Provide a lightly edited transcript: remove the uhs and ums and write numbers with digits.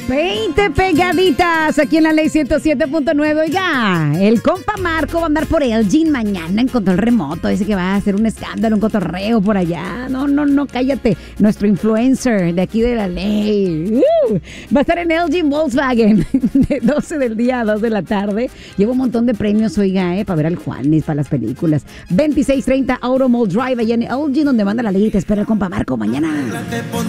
20 pegaditas aquí en la ley 107.9. Oiga, el compa Marco va a andar por Elgin mañana en control remoto. Dice que va a hacer un escándalo, un cotorreo por allá. No, cállate. Nuestro influencer de aquí de la ley. Va a estar en Elgin Volkswagen de 12 del día a 2 de la tarde. Lleva un montón de premios, oiga, para ver al Juanes, para las películas. 2630 Auto Mall Drive allá en Elgin, donde manda la ley. Te espera el compa Marco mañana.